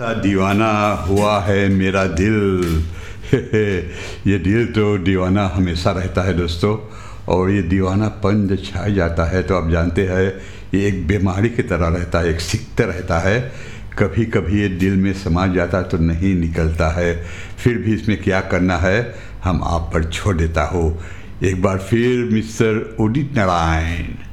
सा दीवाना हुआ है मेरा दिल। ये दिल तो दीवाना हमेशा रहता है दोस्तों। और ये दीवानापन जब छा जाता है तो आप जानते हैं ये एक बीमारी की तरह रहता है, एक सिकता रहता है। कभी कभी ये दिल में समा जाता तो नहीं निकलता है। फिर भी इसमें क्या करना है हम आप पर छोड़ देता हूँ। एक बार फिर मिस्टर उदित नारायण।